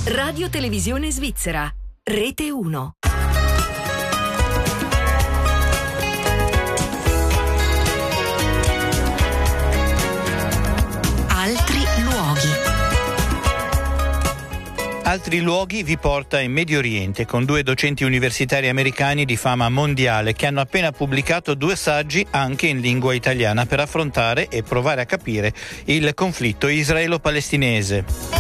Radio Televisione Svizzera, Rete 1. Altri luoghi. Altri luoghi vi porta in Medio Oriente con due docenti universitari americani di fama mondiale che hanno appena pubblicato 2 saggi anche in lingua italiana per affrontare e provare a capire il conflitto israelo-palestinese.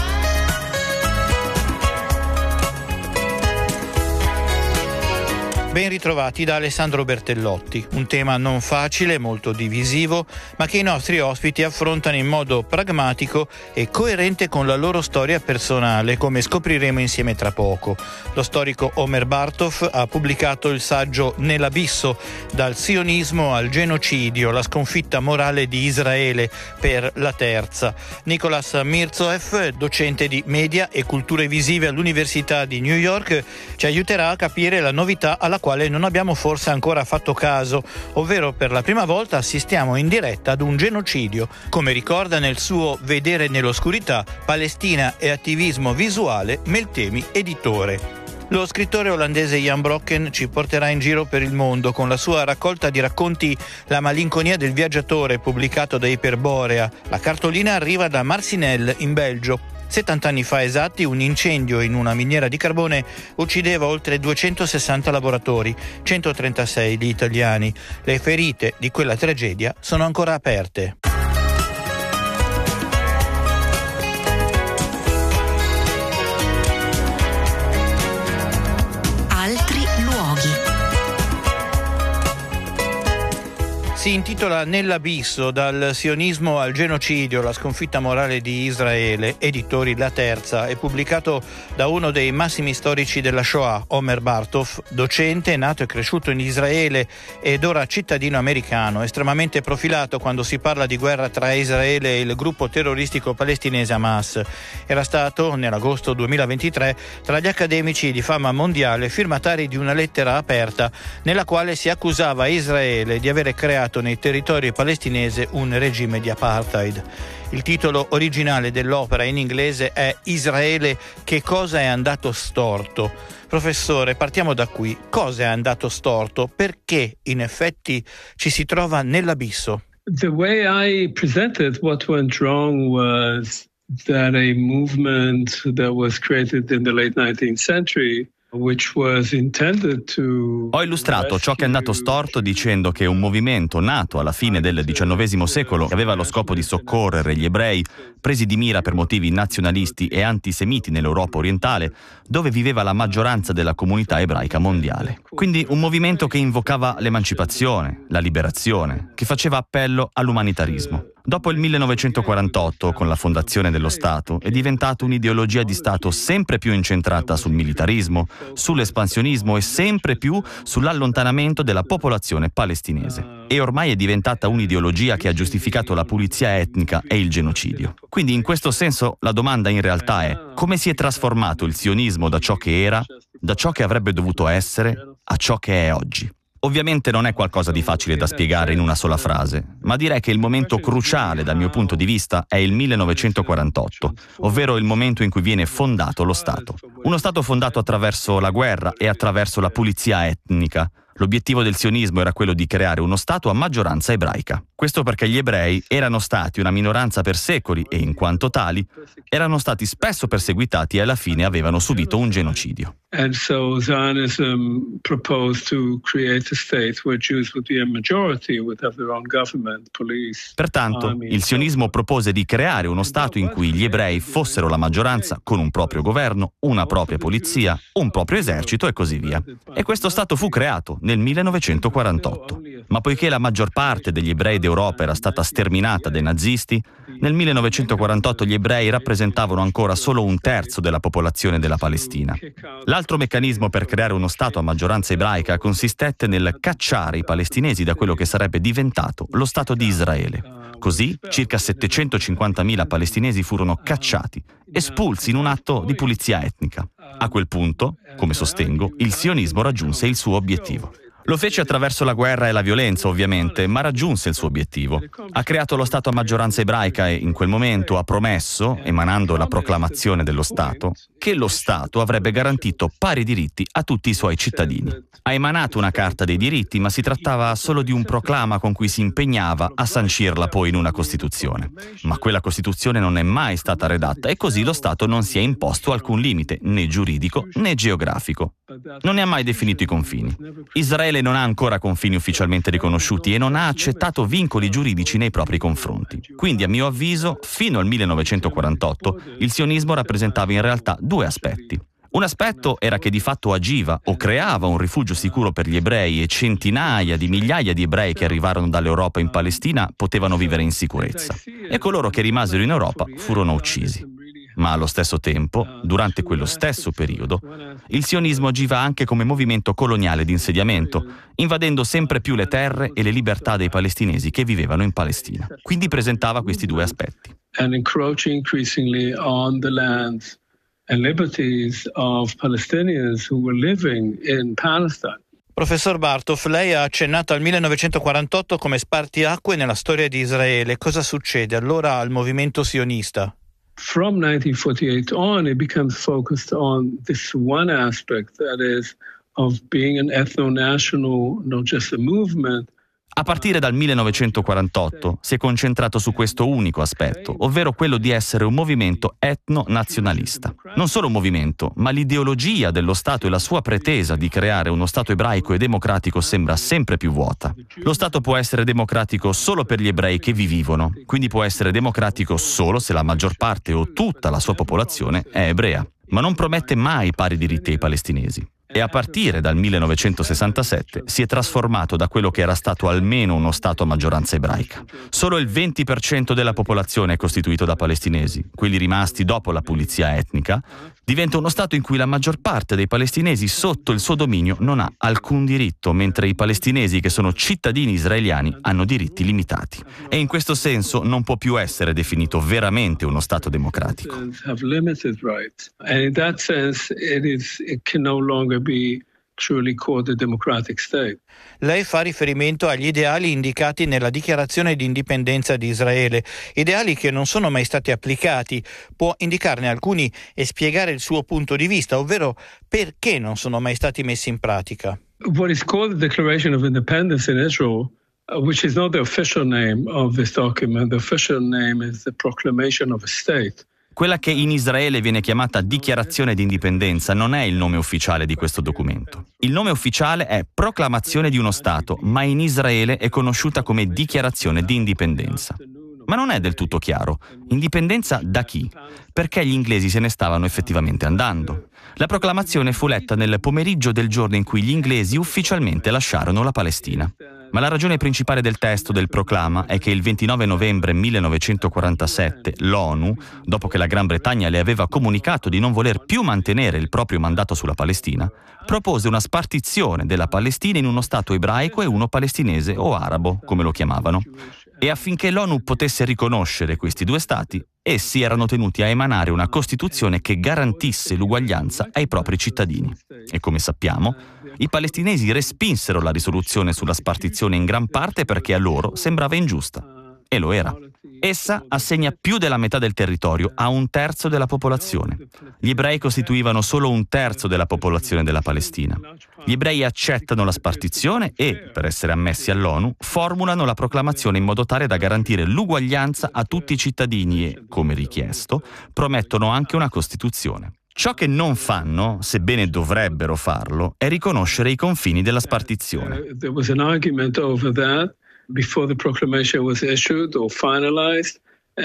Ben ritrovati da Alessandro Bertellotti, un tema non facile, molto divisivo, ma che i nostri ospiti affrontano in modo pragmatico e coerente con la loro storia personale, come scopriremo insieme tra poco. Lo storico Omer Bartov ha pubblicato il saggio Nell'abisso, dal sionismo al genocidio, la sconfitta morale di Israele per la terza. Nicolas Mirzoeff, docente di media e culture visive all'Università di New York, ci aiuterà a capire la novità alla quale non abbiamo forse ancora fatto caso, ovvero per la prima volta assistiamo in diretta ad un genocidio, come ricorda nel suo Vedere nell'oscurità, Palestina e attivismo visuale Meltemi editore. Lo scrittore olandese Jan Brokken ci porterà in giro per il mondo con la sua raccolta di racconti La malinconia del viaggiatore, pubblicato da Iperborea. La cartolina arriva da Marcinelle in Belgio. 70 anni fa esatti un incendio in una miniera di carbone uccideva oltre 260 lavoratori, 136 gli italiani. Le ferite di quella tragedia sono ancora aperte. Altri luoghi. Si intitola Nell'abisso, dal sionismo al genocidio, la sconfitta morale di Israele, editori La Terza, è pubblicato da uno dei massimi storici della Shoah, Omer Bartov, docente, nato e cresciuto in Israele ed ora cittadino americano, estremamente profilato quando si parla di guerra tra Israele e il gruppo terroristico palestinese Hamas. Era stato, nell'agosto 2023, tra gli accademici di fama mondiale firmatari di una lettera aperta nella quale si accusava Israele di avere creato nei territori palestinesi un regime di apartheid. Il titolo originale dell'opera in inglese è Israele, che cosa è andato storto? Professore, partiamo da qui. Cosa è andato storto? Perché in effetti ci si trova nell'abisso? The way I presented what went wrong was that a movement that was created in the late 19th century, which was intended to... Ho illustrato ciò che è andato storto dicendo che un movimento nato alla fine del XIX secolo, che aveva lo scopo di soccorrere gli ebrei presi di mira per motivi nazionalisti e antisemiti nell'Europa orientale, dove viveva la maggioranza della comunità ebraica mondiale. Quindi un movimento che invocava l'emancipazione, la liberazione, che faceva appello all'umanitarismo. Dopo il 1948, con la fondazione dello Stato, è diventata un'ideologia di Stato sempre più incentrata sul militarismo, sull'espansionismo e sempre più sull'allontanamento della popolazione palestinese. E ormai è diventata un'ideologia che ha giustificato la pulizia etnica e il genocidio. Quindi in questo senso la domanda in realtà è: come si è trasformato il sionismo da ciò che era, da ciò che avrebbe dovuto essere, a ciò che è oggi? Ovviamente non è qualcosa di facile da spiegare in una sola frase, ma direi che il momento cruciale dal mio punto di vista è il 1948, ovvero il momento in cui viene fondato lo Stato. Uno Stato fondato attraverso la guerra e attraverso la pulizia etnica. L'obiettivo del sionismo era quello di creare uno Stato a maggioranza ebraica. Questo perché gli ebrei erano stati una minoranza per secoli e, in quanto tali, erano stati spesso perseguitati e alla fine avevano subito un genocidio. And so Zionism proposed to create a state where Jews would be a majority, would have their own government, police. Pertanto, il sionismo propose di creare uno Stato in cui gli ebrei fossero la maggioranza, con un proprio governo, una propria polizia, un proprio esercito e così via. E questo Stato fu creato nel 1948. Ma poiché la maggior parte degli ebrei d'Europa era stata sterminata dai nazisti, nel 1948 gli ebrei rappresentavano ancora solo 1/3 della popolazione della Palestina. L'altro meccanismo per creare uno Stato a maggioranza ebraica consistette nel cacciare i palestinesi da quello che sarebbe diventato lo Stato di Israele. Così circa 750.000 palestinesi furono cacciati, espulsi in un atto di pulizia etnica. A quel punto, come sostengo, il sionismo raggiunse il suo obiettivo. Lo fece attraverso la guerra e la violenza, ovviamente, ma raggiunse il suo obiettivo. Ha creato lo Stato a maggioranza ebraica e in quel momento ha promesso, emanando la proclamazione dello Stato, che lo Stato avrebbe garantito pari diritti a tutti i suoi cittadini. Ha emanato una Carta dei diritti, ma si trattava solo di un proclama con cui si impegnava a sancirla poi in una Costituzione. Ma quella Costituzione non è mai stata redatta e così lo Stato non si è imposto alcun limite, né giuridico né geografico. Non ne ha mai definito i confini. Israele non ha ancora confini ufficialmente riconosciuti e non ha accettato vincoli giuridici nei propri confronti. Quindi, a mio avviso, fino al 1948, il sionismo rappresentava in realtà due aspetti. Un aspetto era che di fatto agiva o creava un rifugio sicuro per gli ebrei e centinaia di migliaia di ebrei che arrivarono dall'Europa in Palestina potevano vivere in sicurezza. E coloro che rimasero in Europa furono uccisi. Ma allo stesso tempo, durante quello stesso periodo, il sionismo agiva anche come movimento coloniale di insediamento, invadendo sempre più le terre e le libertà dei palestinesi che vivevano in Palestina. Quindi presentava questi due aspetti. And encroaching increasingly on the lands and liberties of Palestinians who were living in Palestine. Professor Bartof, lei ha accennato al 1948 come spartiacque nella storia di Israele. Cosa succede allora al movimento sionista? From 1948 on, it becomes focused on this one aspect, that is, of being an ethno-national, not just a movement. A partire dal 1948 si è concentrato su questo unico aspetto, ovvero quello di essere un movimento etno-nazionalista. Non solo un movimento, ma l'ideologia dello Stato e la sua pretesa di creare uno Stato ebraico e democratico sembra sempre più vuota. Lo Stato può essere democratico solo per gli ebrei che vi vivono, quindi può essere democratico solo se la maggior parte o tutta la sua popolazione è ebrea, ma non promette mai pari diritti ai palestinesi. E a partire dal 1967 si è trasformato da quello che era stato almeno uno Stato a maggioranza ebraica. Solo il 20% della popolazione è costituito da palestinesi, quelli rimasti dopo la pulizia etnica. Diventa uno Stato in cui la maggior parte dei palestinesi sotto il suo dominio non ha alcun diritto, mentre i palestinesi che sono cittadini israeliani hanno diritti limitati. E in questo senso non può più essere definito veramente uno Stato democratico. Be truly called a democratic state. Lei fa riferimento agli ideali indicati nella dichiarazione di indipendenza di Israele, ideali che non sono mai stati applicati. Può indicarne alcuni e spiegare il suo punto di vista, ovvero perché non sono mai stati messi in pratica? What is called the Declaration of Independence in Israel, which is not the official name of this document. The official name is the Proclamation of a State. Quella che in Israele viene chiamata Dichiarazione di Indipendenza non è il nome ufficiale di questo documento. Il nome ufficiale è Proclamazione di uno Stato, ma in Israele è conosciuta come Dichiarazione di Indipendenza. Ma non è del tutto chiaro. Indipendenza da chi? Perché gli inglesi se ne stavano effettivamente andando. La proclamazione fu letta nel pomeriggio del giorno in cui gli inglesi ufficialmente lasciarono la Palestina. Ma la ragione principale del testo del proclama è che il 29 novembre 1947 l'ONU, dopo che la Gran Bretagna le aveva comunicato di non voler più mantenere il proprio mandato sulla Palestina, propose una spartizione della Palestina in uno Stato ebraico e uno palestinese o arabo, come lo chiamavano. E affinché l'ONU potesse riconoscere questi due stati, essi erano tenuti a emanare una Costituzione che garantisse l'uguaglianza ai propri cittadini. E come sappiamo, i palestinesi respinsero la risoluzione sulla spartizione in gran parte perché a loro sembrava ingiusta. E lo era. Essa assegna più della metà del territorio a un terzo della popolazione. Gli ebrei costituivano solo un terzo della popolazione della Palestina. Gli ebrei accettano la spartizione e, per essere ammessi all'ONU, formulano la proclamazione in modo tale da garantire l'uguaglianza a tutti i cittadini e, come richiesto, promettono anche una Costituzione. Ciò che non fanno, sebbene dovrebbero farlo, è riconoscere i confini della spartizione. There was an argument over that before the proclamation was issued or finalized.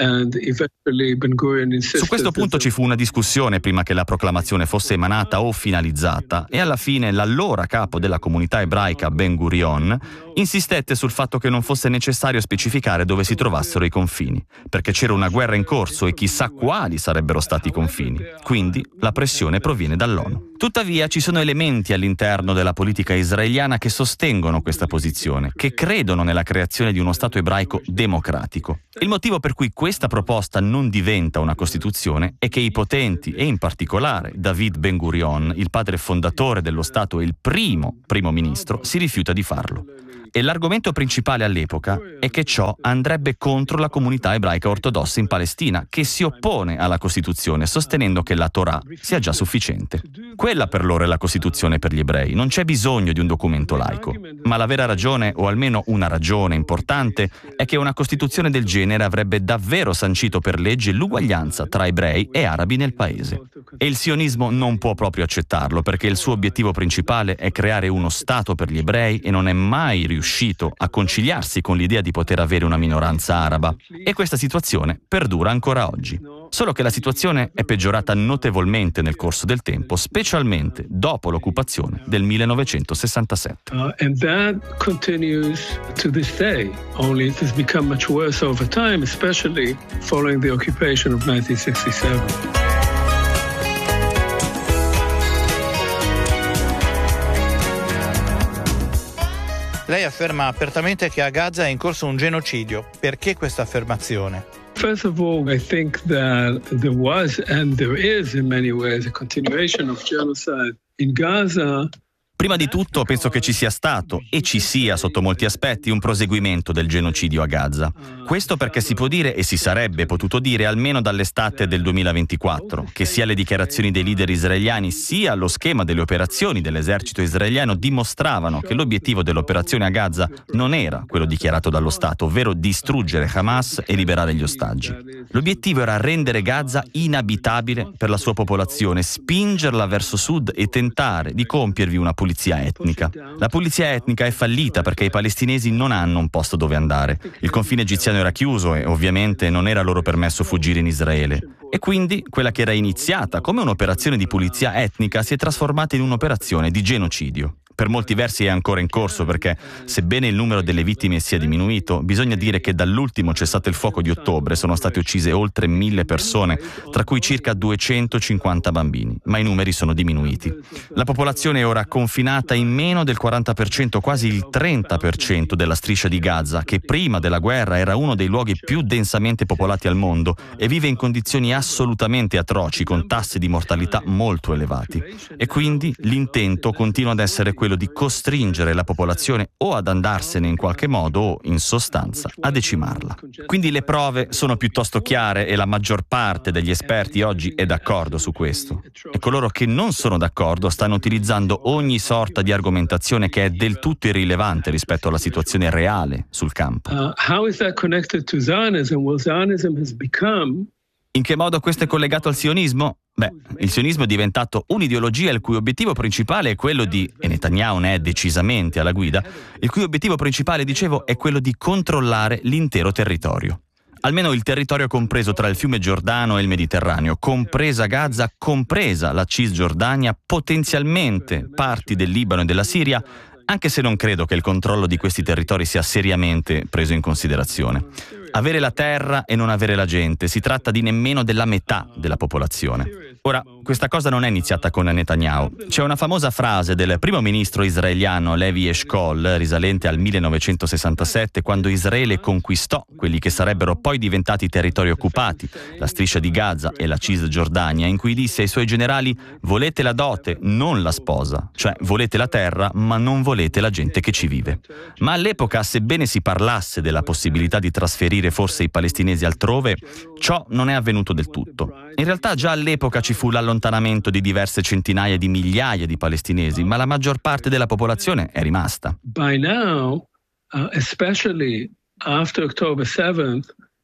Su questo punto ci fu una discussione prima che la proclamazione fosse emanata o finalizzata e alla fine l'allora capo della comunità ebraica Ben Gurion Insistette sul fatto che non fosse necessario specificare dove si trovassero i confini, perché c'era una guerra in corso e chissà quali sarebbero stati i confini. Quindi la pressione proviene dall'ONU. Tuttavia ci sono elementi all'interno della politica israeliana che sostengono questa posizione, che credono nella creazione di uno Stato ebraico democratico. Il motivo per cui questa proposta non diventa una Costituzione è che i potenti, e in particolare David Ben Gurion, il padre fondatore dello Stato e il primo ministro, si rifiuta di farlo. E l'argomento principale all'epoca è che ciò andrebbe contro la comunità ebraica ortodossa in Palestina, che si oppone alla Costituzione, sostenendo che la Torah sia già sufficiente. Quella per loro è la Costituzione per gli ebrei, non c'è bisogno di un documento laico. Ma la vera ragione, o almeno una ragione importante, è che una Costituzione del genere avrebbe davvero sancito per legge l'uguaglianza tra ebrei e arabi nel paese. E il sionismo non può proprio accettarlo, perché il suo obiettivo principale è creare uno Stato per gli ebrei e non è mai riuscito a conciliarsi con l'idea di poter avere una minoranza araba. E questa situazione perdura ancora oggi. Solo che la situazione è peggiorata notevolmente nel corso del tempo, specialmente dopo l'occupazione del 1967. And that continues to this day, only it has become much worse over time, especially following the occupation of 1967. Lei afferma apertamente che a Gaza è in corso un genocidio. Perché questa affermazione? First of all, I think that there was and there is in many ways a continuation of genocide in Gaza. Prima di tutto penso che ci sia stato, e ci sia sotto molti aspetti, un proseguimento del genocidio a Gaza. Questo perché si può dire, e si sarebbe potuto dire almeno dall'estate del 2024, che sia le dichiarazioni dei leader israeliani sia lo schema delle operazioni dell'esercito israeliano dimostravano che l'obiettivo dell'operazione a Gaza non era quello dichiarato dallo Stato, ovvero distruggere Hamas e liberare gli ostaggi. L'obiettivo era rendere Gaza inabitabile per la sua popolazione, spingerla verso sud e tentare di compiervi una pulizia etnica. La pulizia etnica è fallita perché i palestinesi non hanno un posto dove andare. Il confine egiziano era chiuso e ovviamente non era loro permesso fuggire in Israele. E quindi quella che era iniziata come un'operazione di pulizia etnica si è trasformata in un'operazione di genocidio. Per molti versi è ancora in corso perché, sebbene il numero delle vittime sia diminuito, bisogna dire che dall'ultimo cessate il fuoco di ottobre sono state uccise oltre 1.000 persone, tra cui circa 250 bambini, ma i numeri sono diminuiti. La popolazione è ora confinata in meno del 40%, quasi il 30% della striscia di Gaza, che prima della guerra era uno dei luoghi più densamente popolati al mondo e vive in condizioni assolutamente atroci, con tassi di mortalità molto elevati. E quindi l'intento continua ad essere quello di costringere la popolazione o ad andarsene in qualche modo o, in sostanza, a decimarla. Quindi le prove sono piuttosto chiare e la maggior parte degli esperti oggi è d'accordo su questo. E coloro che non sono d'accordo stanno utilizzando ogni sorta di argomentazione che è del tutto irrilevante rispetto alla situazione reale sul campo. How is that connected to Zionism? Well, Zionism has become... In che modo questo è collegato al sionismo? Il sionismo è diventato un'ideologia il cui obiettivo principale è quello di, e Netanyahu ne è decisamente alla guida, il cui obiettivo principale, dicevo, è quello di controllare l'intero territorio. Almeno il territorio compreso tra il fiume Giordano e il Mediterraneo, compresa Gaza, compresa la Cisgiordania, potenzialmente parti del Libano e della Siria, anche se non credo che il controllo di questi territori sia seriamente preso in considerazione. Avere la terra e non avere la gente, si tratta di nemmeno della metà della popolazione. Ora, questa cosa non è iniziata con Netanyahu. C'è una famosa frase del primo ministro israeliano Levi Eshkol, risalente al 1967, quando Israele conquistò quelli che sarebbero poi diventati territori occupati, la striscia di Gaza e la Cisgiordania, in cui disse ai suoi generali: volete la dote, non la sposa, cioè volete la terra, ma non volete la gente che ci vive. Ma all'epoca, sebbene si parlasse della possibilità di trasferire forse i palestinesi altrove, ciò non è avvenuto del tutto. In realtà già all'epoca ci fu l'allontanamento di diverse centinaia di migliaia di palestinesi, ma la maggior parte della popolazione è rimasta. By now, especially after October 7th,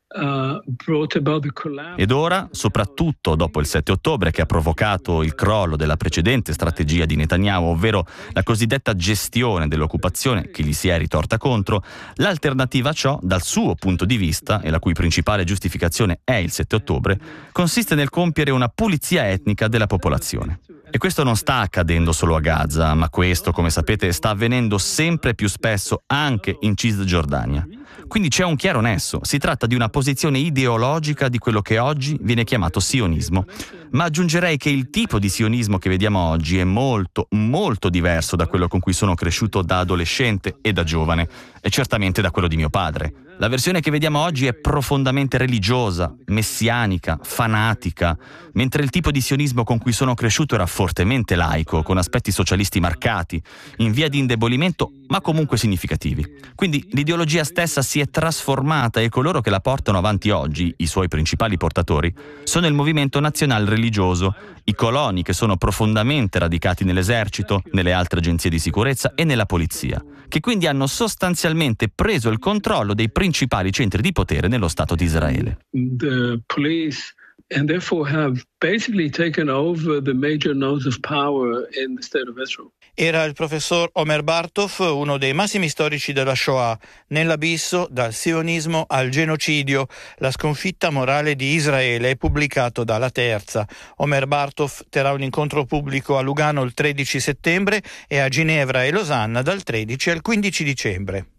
Ed ora, soprattutto dopo il 7 ottobre, che ha provocato il crollo della precedente strategia di Netanyahu, ovvero la cosiddetta gestione dell'occupazione che gli si è ritorta contro, l'alternativa a ciò, dal suo punto di vista, e la cui principale giustificazione è il 7 ottobre, consiste nel compiere una pulizia etnica della popolazione. E questo non sta accadendo solo a Gaza, ma questo, come sapete, sta avvenendo sempre più spesso anche in Cisgiordania. Quindi c'è un chiaro nesso, si tratta di una posizione ideologica di quello che oggi viene chiamato sionismo. Ma aggiungerei che il tipo di sionismo che vediamo oggi è molto, molto diverso da quello con cui sono cresciuto da adolescente e da giovane, e certamente da quello di mio padre. La versione che vediamo oggi è profondamente religiosa, messianica, fanatica, mentre il tipo di sionismo con cui sono cresciuto era fortemente laico, con aspetti socialisti marcati, in via di indebolimento, ma comunque significativi. Quindi l'ideologia stessa si è trasformata e coloro che la portano avanti oggi, i suoi principali portatori, sono il movimento nazional religioso, i coloni che sono profondamente radicati nell'esercito, nelle altre agenzie di sicurezza e nella polizia, che quindi hanno sostanzialmente preso il controllo dei principali centri di potere nello Stato di Israele. The police and therefore have basically taken over the major nodes of power in the state of Israel. Era il professor Omer Bartov, uno dei massimi storici della Shoah, nell'abisso dal sionismo al genocidio, la sconfitta morale di Israele, pubblicato dalla Terza. Omer Bartov terrà un incontro pubblico a Lugano il 13 settembre e a Ginevra e Losanna dal 13 al 15 dicembre.